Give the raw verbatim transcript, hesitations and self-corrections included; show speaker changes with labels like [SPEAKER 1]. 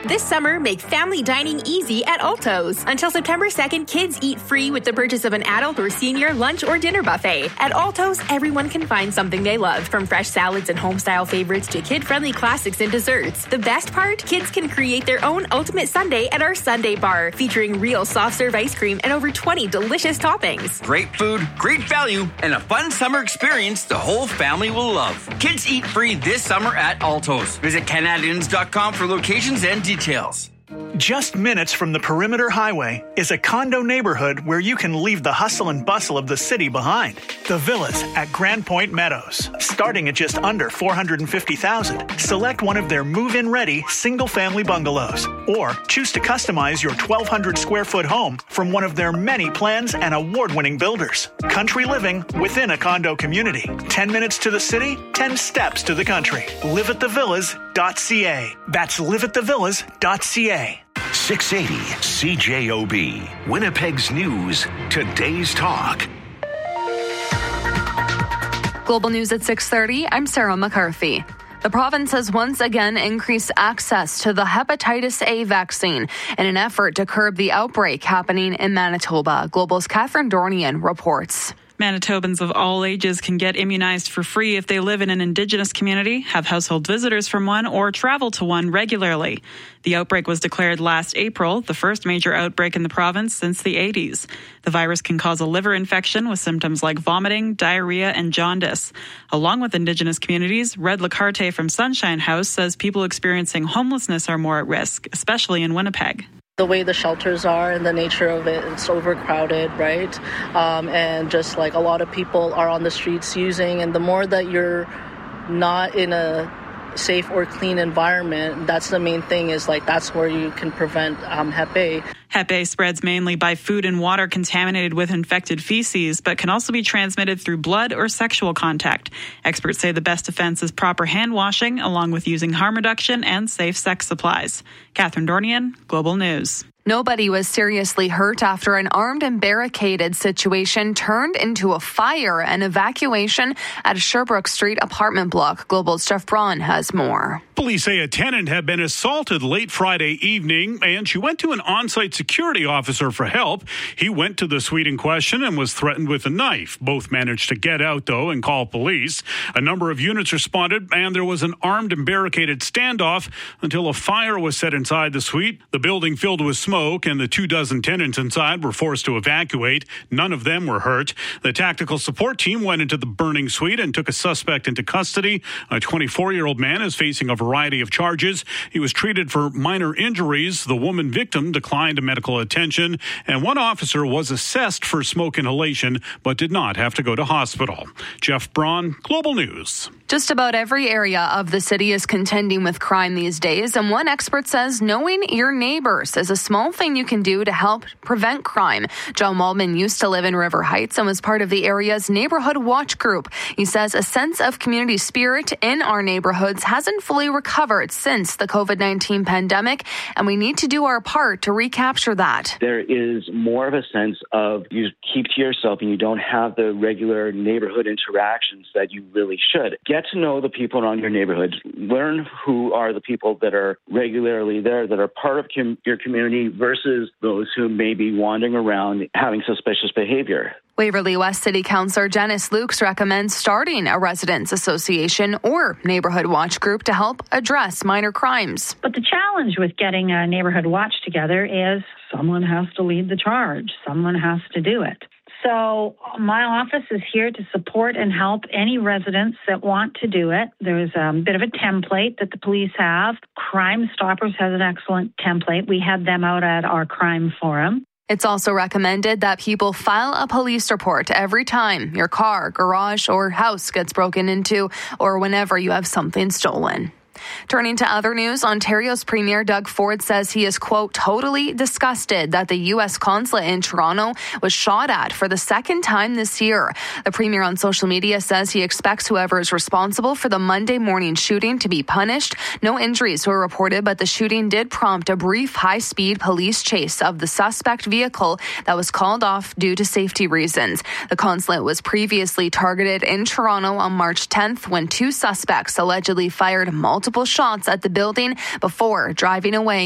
[SPEAKER 1] This summer, make family dining easy at Alto's. Until September second, kids eat free with the purchase of an adult or senior lunch or dinner buffet. At Alto's, everyone can find something they love, from fresh salads and home-style favorites to kid-friendly classics and desserts. The best part? Kids can create their own ultimate sundae at our Sundae Bar, featuring real soft-serve ice cream and over twenty delicious toppings.
[SPEAKER 2] Great food, great value, and a fun summer experience the whole family will love. Kids eat free this summer at Alto's. Visit Canadians dot com for locations and details.
[SPEAKER 3] Just minutes from the Perimeter Highway is a condo neighborhood where you can leave the hustle and bustle of the city behind. The Villas at Grand Point Meadows. Starting at just under four hundred fifty thousand dollars, select one of their move-in ready single-family bungalows, or choose to customize your twelve hundred square foot home from one of their many plans and award-winning builders. Country living within a condo community. ten minutes to the city, ten steps to the country. live at the villas dot c a. That's live at the villas dot c a.
[SPEAKER 4] six eighty C J O B, Winnipeg's News, today's talk.
[SPEAKER 5] Global News at six thirty, I'm Sarah McCarthy. The province has once again increased access to the hepatitis A vaccine in an effort to curb the outbreak happening in Manitoba. Global's Catherine Dornian reports.
[SPEAKER 6] Manitobans of all ages can get immunized for free if they live in an Indigenous community, have household visitors from one, or travel to one regularly. The outbreak was declared last April, the first major outbreak in the province since the eighties. The virus can cause a liver infection with symptoms like vomiting, diarrhea, and jaundice. Along with Indigenous communities, Red LaCarte from Sunshine House says people experiencing homelessness are more at risk, especially in Winnipeg.
[SPEAKER 7] The way the shelters are and the nature of it, it's overcrowded, right? Um, and just like a lot of people are on the streets using, and the more that you're not in a safe or clean environment, that's the main thing, is like that's where you can prevent um, Hep A.
[SPEAKER 6] Hep A spreads mainly by food and water contaminated with infected feces, but can also be transmitted through blood or sexual contact. Experts say the best defense is proper hand washing, along with using harm reduction and safe sex supplies. Catherine Dornian, Global News.
[SPEAKER 5] Nobody was seriously hurt after an armed and barricaded situation turned into a fire and evacuation at a Sherbrooke Street apartment block. Global's Jeff Braun has more.
[SPEAKER 8] Police say a tenant had been assaulted late Friday evening, and she went to an on-site security officer for help. He went to the suite in question and was threatened with a knife. Both managed to get out, though, and call police. A number of units responded, and there was an armed and barricaded standoff until a fire was set inside the suite. The building filled with smoke, and the two dozen tenants inside were forced to evacuate. None of them were hurt. The tactical support team went into the burning suite and took a suspect into custody. A twenty-four-year-old man is facing a variety of charges. He was treated for minor injuries. The woman victim declined medical attention, and one officer was assessed for smoke inhalation but did not have to go to hospital. Jeff Braun, Global News.
[SPEAKER 5] Just about every area of the city is contending with crime these days, and one expert says knowing your neighbors is a small thing you can do to help prevent crime. John Waldman used to live in River Heights and was part of the area's neighborhood watch group. He says a sense of community spirit in our neighborhoods hasn't fully recovered since the covid nineteen pandemic, and we need to do our part to recapture that.
[SPEAKER 9] There is more of a sense of you keep to yourself and you don't have the regular neighborhood interactions that you really should. Get to know the people around your neighborhood. Learn who are the people that are regularly there, that are part of com- your community versus those who may be wandering around having suspicious behavior.
[SPEAKER 5] Waverley West City Councillor Janice Lukes recommends starting a residents association or neighborhood watch group to help address minor crimes.
[SPEAKER 10] But the challenge with getting a neighborhood watch together is someone has to lead the charge. Someone has to do it. So my office is here to support and help any residents that want to do it. There's a bit of a template that the police have. Crime Stoppers has an excellent template. We had them out at our crime forum.
[SPEAKER 5] It's also recommended that people file a police report every time your car, garage, or house gets broken into, or whenever you have something stolen. Turning to other news, Ontario's Premier Doug Ford says he is, quote, totally disgusted that the U S consulate in Toronto was shot at for the second time this year. The Premier on social media says he expects whoever is responsible for the Monday morning shooting to be punished. No injuries were reported, but the shooting did prompt a brief high-speed police chase of the suspect vehicle that was called off due to safety reasons. The consulate was previously targeted in Toronto on March tenth when two suspects allegedly fired multiple shots at the building before driving away.